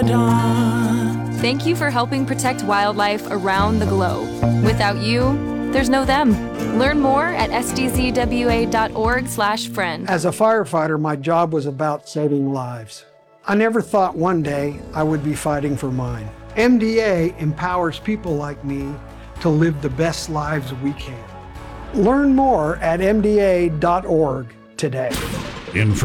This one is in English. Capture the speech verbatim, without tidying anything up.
dawn. Thank you for helping protect wildlife around the globe. Without you, there's no them. Learn more at s d z w a dot org slash friend. As a firefighter, my job was about saving lives. I never thought one day I would be fighting for mine. M D A empowers people like me to live the best lives we can. Learn more at m d a dot org today. Info